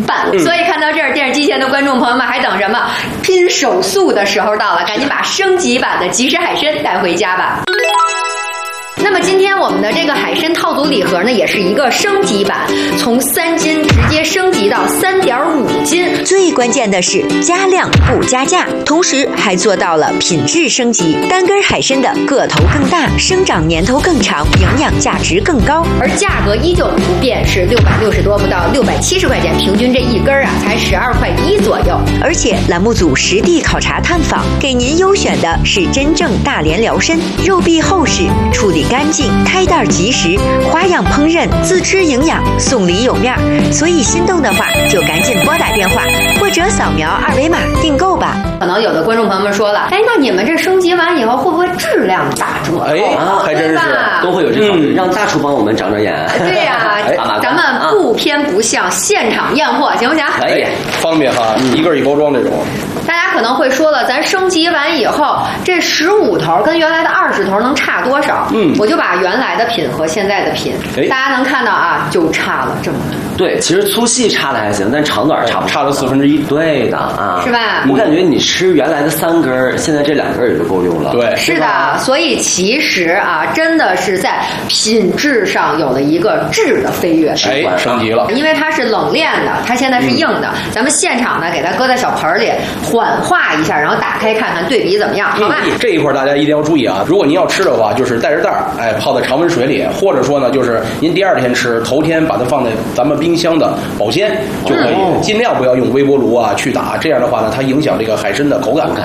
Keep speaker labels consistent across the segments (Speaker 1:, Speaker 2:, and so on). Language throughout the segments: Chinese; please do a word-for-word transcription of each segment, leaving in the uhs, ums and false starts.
Speaker 1: 半。嗯、所以看到这儿，电视机前的观众朋友们还等什么？拼手速的时候到了，赶紧把升级版的即食海参带回家吧。那么今天我们的这个海参套组礼盒呢，也是一个升级版，从三斤直接升级到三点五斤。
Speaker 2: 最关键的是加量不加价，同时还做到了品质升级。单根海参的个头更大，生长年头更长，营养价值更高，
Speaker 1: 而价格依旧不变，是六百六十多不到六百七十块钱，平均这一根啊才十二块一左右。
Speaker 2: 而且栏目组实地考察探访，给您优选的是真正大连辽参，肉壁厚实，处理干净，开袋即食，花样烹饪，自吃营养，送礼有面。所以心动的话就赶紧拨打电话或者扫描二维码订购吧。
Speaker 1: 可能有的观众朋友们说了，哎，那你们这升级完以后会不会质量打折？
Speaker 3: 哎，还真是
Speaker 4: 都会有这考虑，让大厨帮我们长长眼。
Speaker 1: 对呀、啊，咱们不偏不向，现场验货行不行？
Speaker 3: 哎，方便哈，一个一包装这种。
Speaker 1: 大家可能会说了，咱升级完以后，这十五头跟原来的二十头能差多少？嗯，我就把原来的品和现在的品，大家能看到啊，就差了这么多。
Speaker 4: 对，其实粗细差的还行，但长短差不
Speaker 3: 差了四分之一。
Speaker 4: 对的啊，
Speaker 1: 是吧？
Speaker 4: 我感觉你吃原来的三根，现在这两根也就够用了。
Speaker 3: 对，
Speaker 1: 是的。所以其实啊，真的是在品质上有了一个质的飞跃，
Speaker 3: 哎，升级了。
Speaker 1: 因为它是冷链的，它现在是硬的，嗯、咱们现场呢给它搁在小盆里缓化一下，然后打开看看对比怎么样，好吧？
Speaker 3: 嗯、这一块大家一定要注意啊！如果您要吃的话，就是带着袋儿，哎，泡在常温水里，或者说呢，就是您第二天吃，头天把它放在咱们冰箱的保鲜就可以，嗯、尽量不要用微波炉啊去打，这样的话呢，它影响这个海参的口感。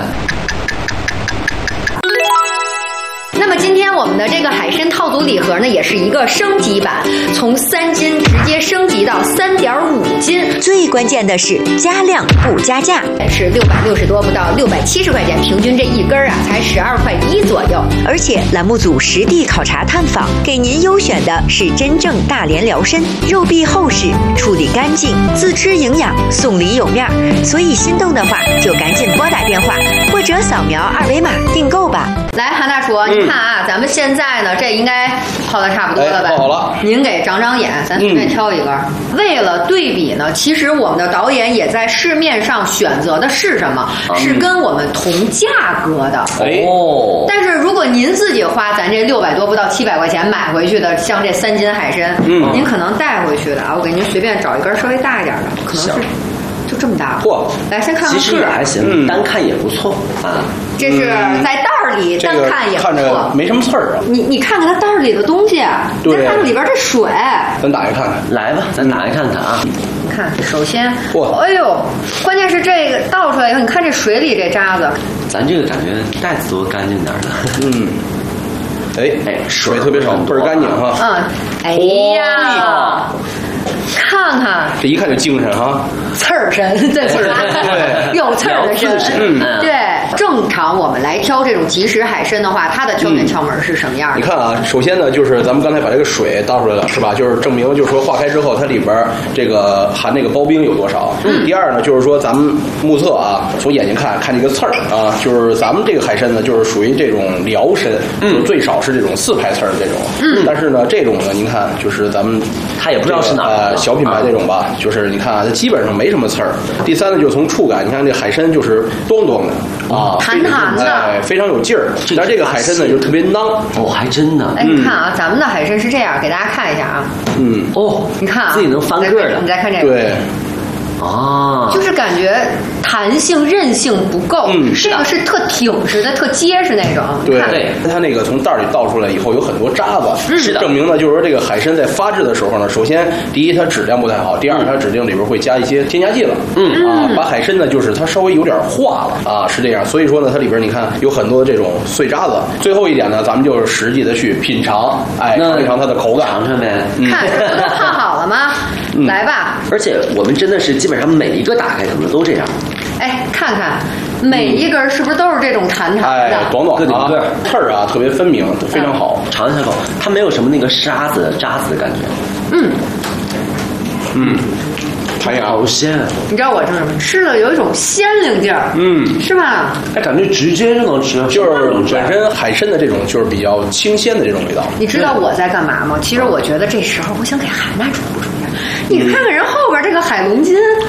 Speaker 1: 那么今天我们的这个海参套组礼盒呢，也是一个升级版，从三斤直接升级到三点五斤。
Speaker 2: 最关键的是加量不加价，
Speaker 1: 是六百六十多不到六百七十块钱，平均这一根啊才十二块一左右。
Speaker 2: 而且栏目组实地考察探访，给您优选的是真正大连辽参，肉壁厚实，处理干净，自吃营养，送礼有面。所以心动的话就赶紧拨打电话或者扫描二维码订购吧。
Speaker 1: 来，韩大厨，你看啊，嗯、咱们现在呢，这应该泡的差不多了吧？
Speaker 3: 哎、泡好了。
Speaker 1: 您给长长眼，咱随便挑一根。嗯、为了对比呢，其实我们的导演也在市面上选择的是什么？嗯、是跟我们同价格的。
Speaker 4: 哦。
Speaker 1: 但是如果您自己花咱这六百多不到七百块钱买回去的，像这三斤海参，嗯，您可能带回去的啊，我给您随便找一根稍微大一点的，可能是。就这么大，
Speaker 3: 嚯！
Speaker 1: 来先看看，
Speaker 4: 其实也还行，嗯、单看也不错啊。
Speaker 1: 这是在袋儿里、嗯、单看也不错，
Speaker 3: 看着没什么刺儿啊。
Speaker 1: 你你看看它袋儿里的东西，
Speaker 3: 对，
Speaker 1: 再看看里边这水。
Speaker 3: 咱打开看看，
Speaker 4: 来吧，咱打开看看啊。
Speaker 1: 看，首先，哎呦，关键是这个倒出来以后，你看这水里这渣子，
Speaker 4: 咱这个感觉袋子多干净点的，
Speaker 3: 嗯。哎哎，水特别少，倍儿干净哈。
Speaker 1: 嗯，哎呀。看看，
Speaker 3: 这一看就精神哈，
Speaker 1: 刺儿身，这是
Speaker 3: 对，
Speaker 1: 有刺儿的身，
Speaker 4: 嗯，
Speaker 1: 对。正常我们来挑这种即食海参的话，它的挑选窍门是什么样的？
Speaker 3: 你看啊，首先呢，就是咱们刚才把这个水倒出来了，是吧？就是证明，就是说化开之后，它里边这个含那个刨冰有多少。嗯。第二呢，就是说咱们目测啊，从眼睛看看这个刺儿啊，就是咱们这个海参呢，就是属于这种辽参，嗯，最少是这种四排刺儿的这种。嗯。但是呢，这种呢，您看，就是咱们
Speaker 4: 它也不知道是哪
Speaker 3: 呃小品牌这种吧，就是你看啊，它基本上没什么刺儿。第三呢，就是从触感，你看这海参就是咚咚的啊。
Speaker 1: 弹弹的，
Speaker 3: 哎，非常有劲儿。但这个海参呢，就特别囊
Speaker 4: 哦，还真的。
Speaker 1: 哎，你看啊，咱们的海参是这样，给大家看一下啊。
Speaker 3: 嗯，
Speaker 4: 哦，
Speaker 1: 你看啊，
Speaker 4: 自己能翻个的。
Speaker 1: 你再看这个，
Speaker 3: 对，
Speaker 4: 啊，
Speaker 1: 就是感觉弹性韧性不够。嗯，这个是特挺实的，特结实那种。
Speaker 3: 对对，它那个从袋里倒出来以后有很多渣子，是的，证明呢，就是说这个海参在发制的时候呢，首先第一它质量不太好，第二它指定里边会加一些添加剂了。嗯啊，把海参呢就是它稍微有点化了啊，是这样。所以说呢，它里边你看有很多的这种碎渣子。最后一点呢，咱们就是实际的去品尝，哎，尝一尝它的口感，
Speaker 4: 尝尝呗。
Speaker 1: 看不都烫好了吗？来吧。
Speaker 4: 而且我们真的是基本上每一个打开可能都这样。
Speaker 1: 哎，看看每一根是不是都是这种弹弹的？
Speaker 3: 哎，短短的啊，刺儿啊特别分明，非常好。
Speaker 4: 尝一下口，它没有什么那个沙子、渣子的感觉。
Speaker 1: 嗯
Speaker 3: 嗯，弹牙
Speaker 4: 好鲜。
Speaker 1: 你知道我吃什么？吃了有一种鲜灵劲儿，嗯，是吧？
Speaker 4: 哎，感觉直接就能吃，
Speaker 3: 就是本身海参的这种就是比较清鲜的这种味道。
Speaker 1: 你知道我在干嘛吗？其实我觉得这时候我想给韩大厨补充一下，你看看人后边这个海龙筋，